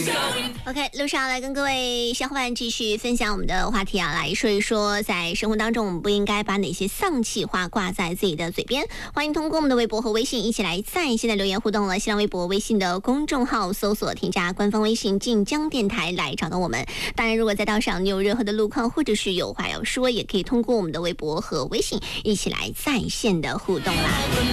OK， 路上来跟各位小伙伴继续分享我们的话题啊，来说一说在生活当中我们不应该把哪些丧气话挂在自己的嘴边。欢迎通过我们的微博和微信一起来在线的留言互动了。新浪微博、微信的公众号搜索添加官方微信晋江电台来找到我们。当然，如果在道上你有任何的路况或者是有话要说，也可以通过我们的微博和微信一起来在线的互动啦。